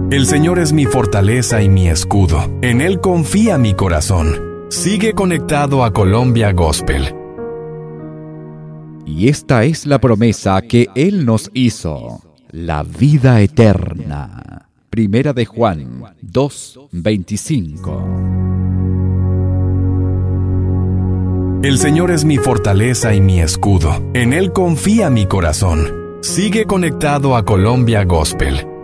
El Señor es mi fortaleza y mi escudo. En Él confía mi corazón. Sigue conectado a Colombia Gospel. Y esta es la promesa que Él nos hizo, la vida eterna. Primera de Juan 2:25. El Señor es mi fortaleza y mi escudo. En Él confía mi corazón. Sigue conectado a Colombia Gospel.